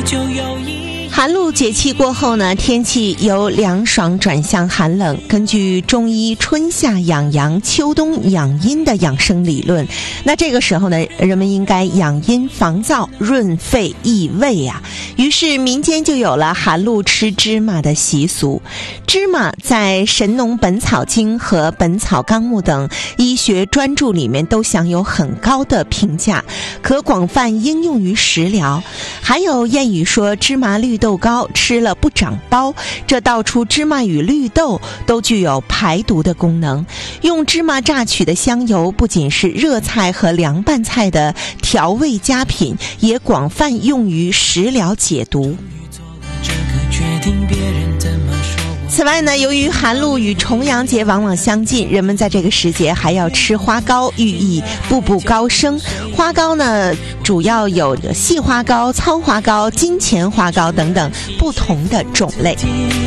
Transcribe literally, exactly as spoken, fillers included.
寒露节气过后呢，天气由凉爽转向寒冷。根据中医春夏养阳、秋冬养阴的养生理论，那这个时候呢，人们应该养阴防燥、润肺益胃啊。于是民间就有了寒露吃芝麻的习俗。芝麻在《神农本草经》和《本草纲目》等医学专著里面都享有很高的评价，可广泛应用于食疗。还有谚语说芝麻绿豆糕吃了不长包，这道出芝麻与绿豆都具有排毒的功能。用芝麻榨取的香油不仅是热菜和凉拌菜的调味佳品，也广泛用于食疗解毒。此外呢，由于寒露与重阳节往往相近，人们在这个时节还要吃花糕，寓意步步高升。花糕呢，主要有细花糕、糙花糕、金钱花糕等等不同的种类。